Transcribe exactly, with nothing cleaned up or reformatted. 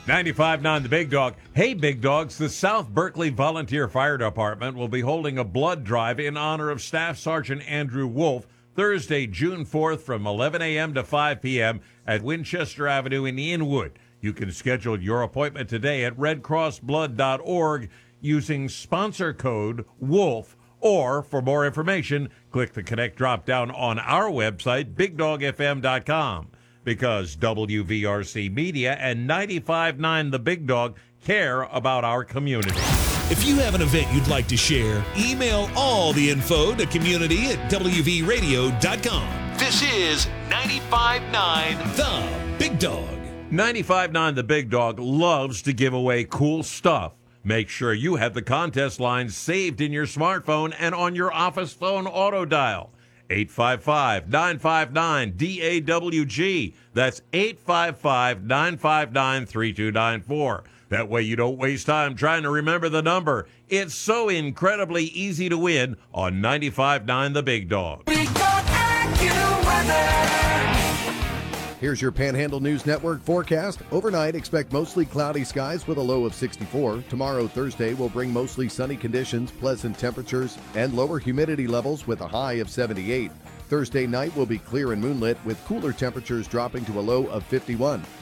ninety-five point nine The Big Dog. Hey, Big Dogs, the South Berkeley Volunteer Fire Department will be holding a blood drive in honor of Staff Sergeant Andrew Wolf Thursday, June fourth from eleven a.m. to five p.m. at Winchester Avenue in Inwood. You can schedule your appointment today at red cross blood dot org using sponsor code WOLF, or for more information, click the Connect drop-down on our website, big dog f m dot com. Because W V R C Media and ninety-five point nine The Big Dog care about our community. If you have an event you'd like to share, email all the info to community at w v radio dot com. This is ninety-five point nine The Big Dog. ninety-five point nine The Big Dog loves to give away cool stuff. Make sure you have the contest lines saved in your smartphone and on your office phone auto dial. eight five five, nine five nine, D A W G. That's eight five five, nine five nine, three two nine four. That way you don't waste time trying to remember the number. It's so incredibly easy to win on ninety-five point nine The Big Dog. Big Dog AccuWeather. Here's your Panhandle News Network forecast. Overnight, expect mostly cloudy skies with a low of sixty-four. Tomorrow, Thursday, will bring mostly sunny conditions, pleasant temperatures, and lower humidity levels with a high of seventy-eight. Thursday night will be clear and moonlit with cooler temperatures dropping to a low of fifty-one.